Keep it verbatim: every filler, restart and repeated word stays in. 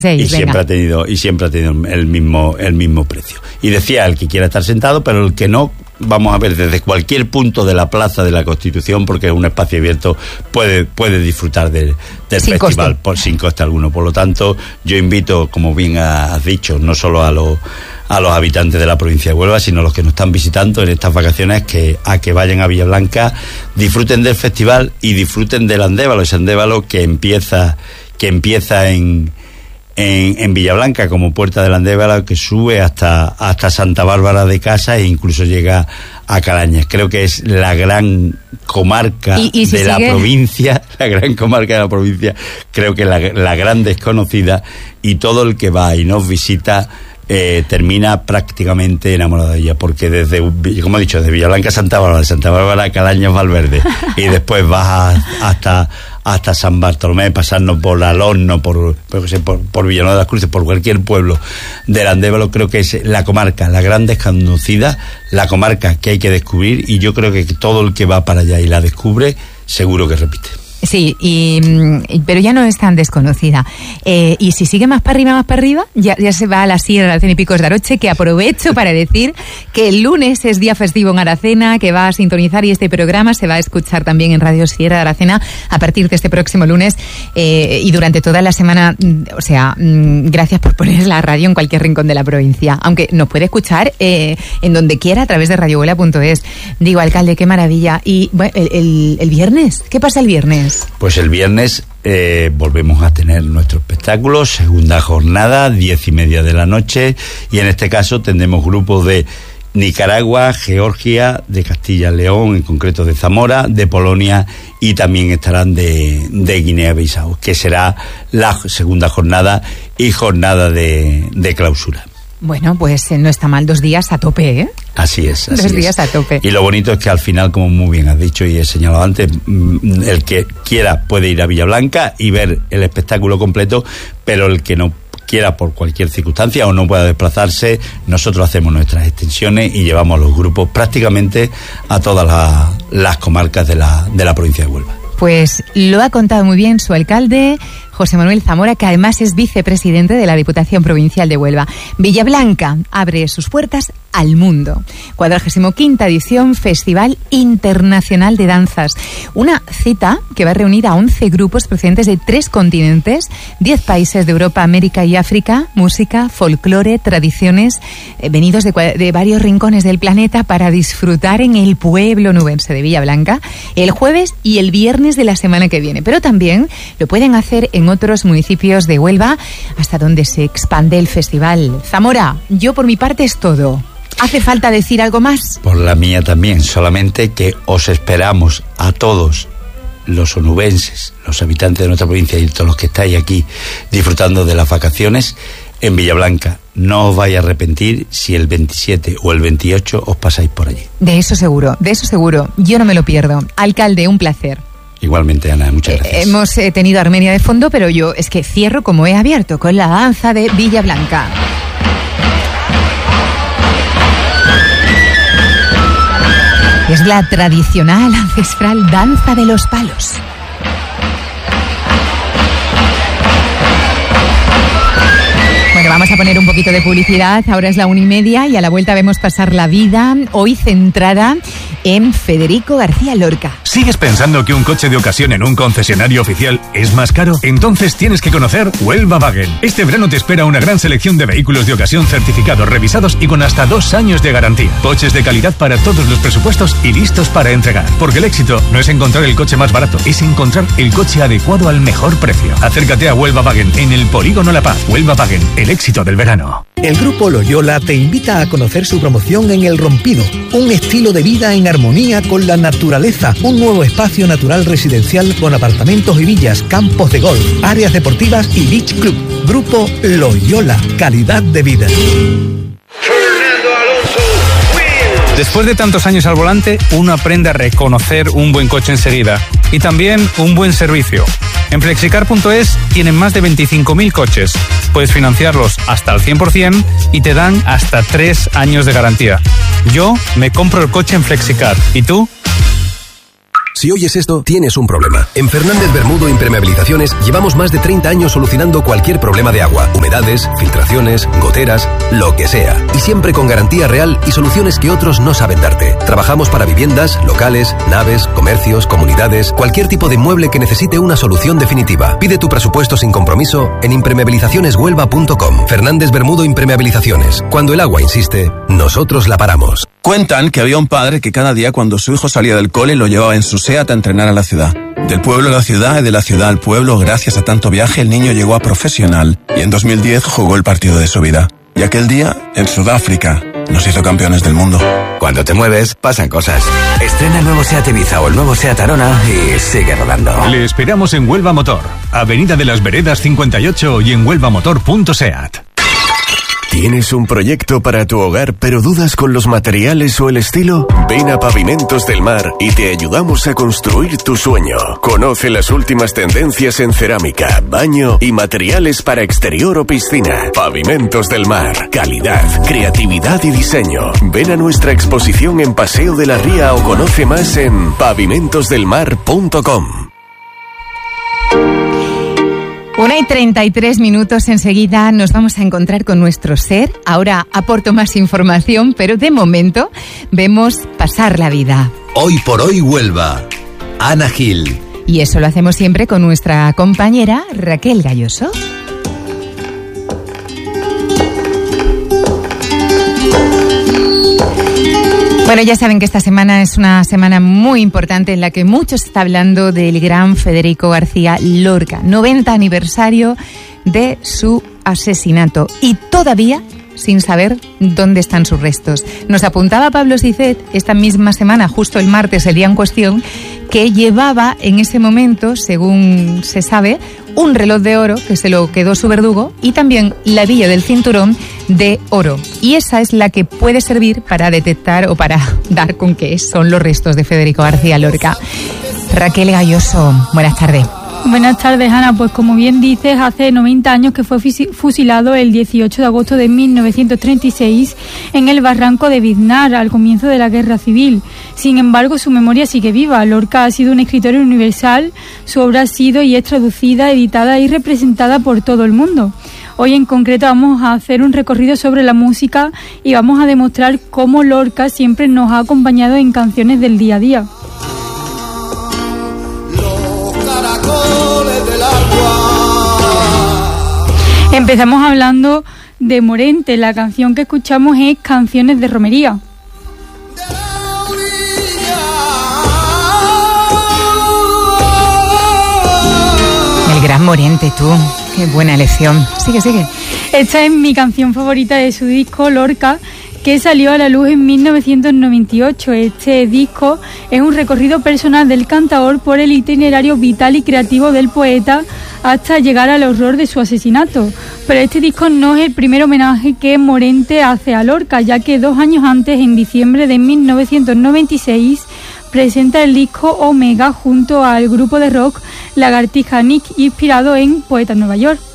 Seis, y siempre ha tenido y siempre ha tenido el mismo el mismo precio. Y decía, el que quiera estar sentado, pero el que no, vamos a ver, desde cualquier punto de la Plaza de la Constitución, porque es un espacio abierto, puede puede disfrutar del, del sin festival coste. por sin coste alguno. Por lo tanto, yo invito, como bien has dicho, no solo a los a los habitantes de la provincia de Huelva, sino a los que nos están visitando en estas vacaciones, que a que vayan a Villablanca, disfruten del festival y disfruten del Andévalo, ese Andévalo que empieza que empieza en En, en Villablanca como puerta del Andévalo, que sube hasta hasta Santa Bárbara de Casa e incluso llega a Calañas. Creo que es la gran comarca ¿Y, y si de sigue? la provincia, la gran comarca de la provincia, creo que la, la gran desconocida, y todo el que va y nos visita eh, termina prácticamente enamorado de ella, porque desde, como he dicho, de Villablanca a Santa Bárbara, de Santa Bárbara a Calañas, Valverde, y después vas a, hasta hasta San Bartolomé, pasarnos por Alorno, por, por, por, por Villanueva de las Cruces, por cualquier pueblo del Andévalo. Creo que es la comarca, la gran desconocida, la comarca que hay que descubrir, y yo creo que todo el que va para allá y la descubre, seguro que repite. Sí, y, pero ya no es tan desconocida. Eh, y si sigue más para arriba, más para arriba, ya, ya se va a la Sierra de Aracena y Picos de Aroche, que aprovecho para decir que el lunes es día festivo en Aracena, que va a sintonizar, y este programa se va a escuchar también en Radio Sierra de Aracena a partir de este próximo lunes eh, y durante toda la semana. O sea, gracias por poner la radio en cualquier rincón de la provincia, aunque nos puede escuchar eh, en donde quiera a través de radio huela punto es. Digo, alcalde, qué maravilla. Y bueno, el, el, el viernes, ¿qué pasa el viernes? Pues el viernes eh, volvemos a tener nuestro espectáculo, segunda jornada, diez y media de la noche, y en este caso tendremos grupos de Nicaragua, Georgia, de Castilla-León, en concreto de Zamora, de Polonia, y también estarán de, de Guinea-Bissau, que será la segunda jornada y jornada de, de clausura. Bueno, pues eh, no está mal, dos días a tope, ¿eh? Así es, así Dos es. días a tope. Y lo bonito es que al final, como muy bien has dicho y he señalado antes, el que quiera puede ir a Villablanca y ver el espectáculo completo, pero el que no quiera por cualquier circunstancia o no pueda desplazarse, nosotros hacemos nuestras extensiones y llevamos los grupos prácticamente a todas la, las comarcas de la, de la provincia de Huelva. Pues lo ha contado muy bien su alcalde, José Manuel Zamora, que además es vicepresidente de la Diputación Provincial de Huelva. Villablanca abre sus puertas al mundo. cuadragésima quinta edición, Festival Internacional de Danzas. Una cita que va a reunir a once grupos procedentes de tres continentes, diez países de Europa, América y África, música, folclore, tradiciones, eh, venidos de, de varios rincones del planeta para disfrutar en el pueblo nubense de Villablanca el jueves y el viernes de la semana que viene. Pero también lo pueden hacer en otros municipios de Huelva, hasta donde se expande el festival. Zamora, yo por mi parte es todo. ¿Hace falta decir algo más? Por la mía también, solamente que os esperamos a todos los onubenses, los habitantes de nuestra provincia y todos los que estáis aquí disfrutando de las vacaciones en Villablanca. No os vais a arrepentir si el veintisiete o el veintiocho os pasáis por allí. De eso seguro, de eso seguro. Yo no me lo pierdo. Alcalde, un placer. Igualmente, Ana, muchas gracias. Eh, hemos eh, tenido a Armenia de fondo, pero yo es que cierro como he abierto, con la danza de Villablanca. Es la tradicional, ancestral danza de los palos. Bueno, vamos a poner un poquito de publicidad. Ahora es la una y media y a la vuelta vemos pasar la vida, hoy centrada en Federico García Lorca. ¿Sigues pensando que un coche de ocasión en un concesionario oficial es más caro? Entonces tienes que conocer Huelva Wagen. Este verano te espera una gran selección de vehículos de ocasión certificados, revisados y con hasta dos años de garantía. Coches de calidad para todos los presupuestos y listos para entregar. Porque el éxito no es encontrar el coche más barato, es encontrar el coche adecuado al mejor precio. Acércate a Huelva Wagen en el Polígono La Paz. Huelva Wagen, el éxito del verano. El Grupo Loyola te invita a conocer su promoción en El Rompido, un estilo de vida en armonía con la naturaleza, un nuevo espacio natural residencial con apartamentos y villas, campos de golf, áreas deportivas y beach club. Grupo Loyola, calidad de vida. Después de tantos años al volante, uno aprende a reconocer un buen coche enseguida y también un buen servicio. En flexicar punto es tienen más de veinticinco mil coches. Puedes financiarlos hasta el cien por ciento y te dan hasta tres años de garantía. Yo me compro el coche en Flexicar. ¿Y tú? Si oyes esto, tienes un problema. En Fernández Bermudo Impermeabilizaciones llevamos más de treinta años solucionando cualquier problema de agua, humedades, filtraciones, goteras, lo que sea. Y siempre con garantía real y soluciones que otros no saben darte. Trabajamos para viviendas, locales, naves, comercios, comunidades, cualquier tipo de inmueble que necesite una solución definitiva. Pide tu presupuesto sin compromiso en impermeabilizaciones huelva punto com. Fernández Bermudo Impermeabilizaciones. Cuando el agua insiste, nosotros la paramos. Cuentan que había un padre que cada día cuando su hijo salía del cole lo llevaba en su SEAT a entrenar a la ciudad. Del pueblo a la ciudad y de la ciudad al pueblo, gracias a tanto viaje, el niño llegó a profesional y en dos mil diez jugó el partido de su vida. Y aquel día, en Sudáfrica, nos hizo campeones del mundo. Cuando te mueves, pasan cosas. Estrena el nuevo SEAT Ibiza o el nuevo SEAT Arona y sigue rodando. Le esperamos en Huelva Motor, Avenida de las Veredas cincuenta y ocho y en huelva motor punto seat. ¿Tienes un proyecto para tu hogar pero dudas con los materiales o el estilo? Ven a Pavimentos del Mar y te ayudamos a construir tu sueño. Conoce las últimas tendencias en cerámica, baño y materiales para exterior o piscina. Pavimentos del Mar. Calidad, creatividad y diseño. Ven a nuestra exposición en Paseo de la Ría o conoce más en pavimentos del mar punto com. Una y treinta y tres minutos, enseguida nos vamos a encontrar con nuestro ser. Ahora aporto más información, pero de momento vemos pasar la vida. Hoy por hoy Huelva. Ana Gil. Y eso lo hacemos siempre con nuestra compañera Raquel Galloso. Bueno, ya saben que esta semana es una semana muy importante en la que mucho se está hablando del gran Federico García Lorca. noventa aniversario de su asesinato y todavía sin saber dónde están sus restos. Nos apuntaba Pablo Sicet esta misma semana, justo el martes, el día en cuestión, que llevaba en ese momento, según se sabe, un reloj de oro que se lo quedó su verdugo y también la hebilla del cinturón de oro. Y esa es la que puede servir para detectar o para dar con qué son los restos de Federico García Lorca. Raquel Galloso, buenas tardes. Buenas tardes, Ana. Pues como bien dices, hace noventa años que fue fusilado el dieciocho de agosto de mil novecientos treinta y seis en el barranco de Biznar, al comienzo de la Guerra Civil. Sin embargo, su memoria sigue viva. Lorca ha sido un escritor universal. Su obra ha sido y es traducida, editada y representada por todo el mundo. Hoy en concreto vamos a hacer un recorrido sobre la música y vamos a demostrar cómo Lorca siempre nos ha acompañado en canciones del día a día. Empezamos hablando de Morente. La canción que escuchamos es Canciones de Romería. El gran Morente, tú. Qué buena elección. Sigue, sigue. Esta es mi canción favorita de su disco Lorca, que salió a la luz en mil novecientos noventa y ocho. Este disco es un recorrido personal del cantador por el itinerario vital y creativo del poeta hasta llegar al horror de su asesinato. Pero este disco no es el primer homenaje que Morente hace a Lorca, ya que dos años antes, en diciembre de mil novecientos noventa y seis, presenta el disco Omega junto al grupo de rock Lagartija Nick, inspirado en Poeta Nueva York.